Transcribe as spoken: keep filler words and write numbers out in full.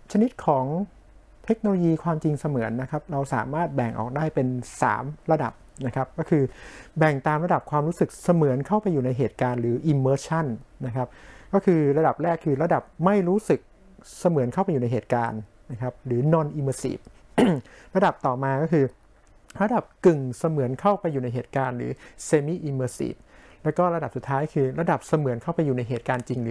ชนิดของเทคโนโลยีความจริงเสมือนนะครับเราสามารถแบ่งออกได้เป็นสามระดับนะครับก็คือแบ่งตามระดับความรู้สึกเสมือนเข้าไปอยู่ในเหตุการณ์หรือ immersion นะครับก็คือระดับแรกคือระดับไม่รู้สึกเสมือนเข้าไปอยู่ในเหตุการณ์นะครับหรือ non immersive ระดับต่อมาก็คือระดับกึ่งเสมือนเข้าไปอยู่ในเหตุการณ์หรือ semi immersive แล้วก็ระดับสุดท้ายคือระดับเสมือนเข้าไปอยู่ในเหตุการณ์จริง